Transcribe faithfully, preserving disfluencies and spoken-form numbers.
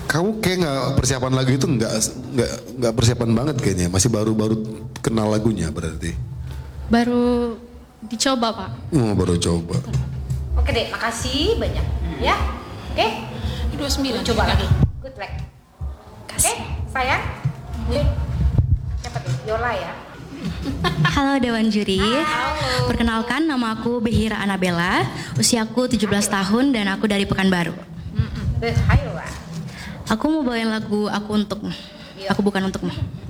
kamu kayak nggak persiapan lagu itu nggak nggak nggak persiapan banget kayaknya, masih baru-baru kenal lagunya berarti. Baru dicoba Pak. Oh, baru coba. Oke deh, makasih banyak ya. Oke, dua puluh sembilan. coba lagi. Good luck. Oke, sayang. Siapa tuh? Yola ya. Halo Dewan Juri, Halo. perkenalkan nama aku Behira Anabella, usiaku tujuh belas tahun dan aku dari Pekanbaru. Eh, hai Yola. Aku mau bawain lagu Aku Untukmu, Aku Bukan Untukmu.